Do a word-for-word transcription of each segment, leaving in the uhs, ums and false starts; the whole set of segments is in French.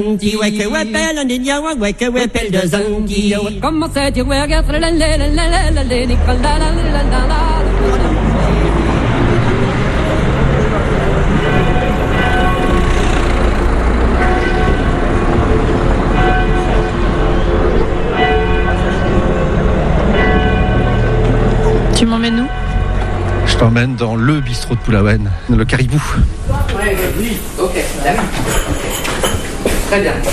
Tu m'emmènes où ? Je t'emmène dans le bistrot de Pulawen, le Caribou. Ouais, oui, ok, d'accord. Très bien.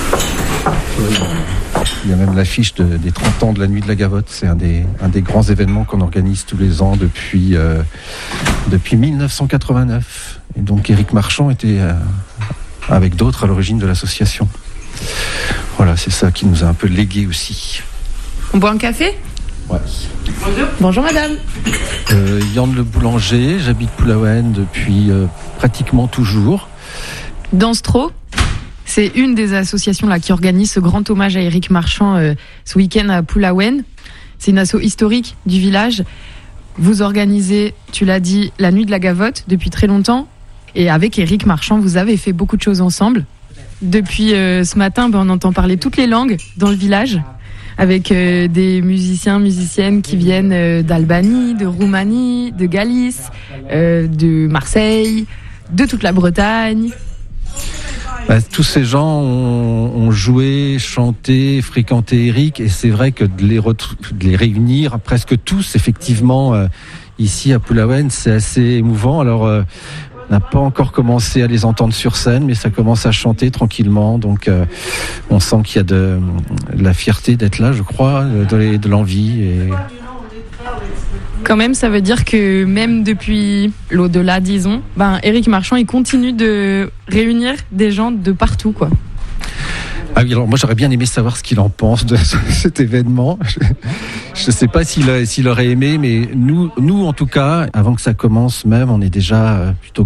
Il y a même l'affiche de, des trente ans de la Nuit de la Gavotte. C'est un des, un des grands événements qu'on organise tous les ans depuis, euh, depuis dix-neuf cent quatre-vingt-neuf. Et donc Éric Marchand était euh, avec d'autres à l'origine de l'association. Voilà, c'est ça qui nous a un peu légué aussi. On boit un café ? Ouais. Bonjour. Bonjour madame. Euh, Yann le boulanger, j'habite Pulawen depuis euh, pratiquement toujours. Danstro, c'est une des associations là, qui organise ce grand hommage à Éric Marchand euh, ce week-end à Pulawen. C'est une asso historique du village. Vous organisez, tu l'as dit, la Nuit de la Gavotte depuis très longtemps. Et avec Éric Marchand, vous avez fait beaucoup de choses ensemble. Depuis euh, ce matin, ben, on entend parler toutes les langues dans le village, avec euh, des musiciens, musiciennes qui viennent euh, d'Albanie, de Roumanie, de Galice, euh, de Marseille, de toute la Bretagne. Bah, tous ces gens ont, ont joué, chanté, fréquenté Éric, et c'est vrai que de les, retr- de les réunir presque tous, effectivement, euh, ici à Pulawen, c'est assez émouvant. Alors, euh, on n'a pas encore commencé à les entendre sur scène, mais ça commence à chanter tranquillement. Donc, euh, on sent qu'il y a de, de la fierté d'être là, je crois, de, de l'envie. Et... Quand même, ça veut dire que même depuis l'au-delà, disons, ben, Éric Marchand, il continue de réunir des gens de partout, quoi. Ah oui, alors moi j'aurais bien aimé savoir ce qu'il en pense de cet événement. Je ne sais pas s'il, a, s'il aurait aimé, mais nous, nous en tout cas, avant que ça commence même, on est déjà plutôt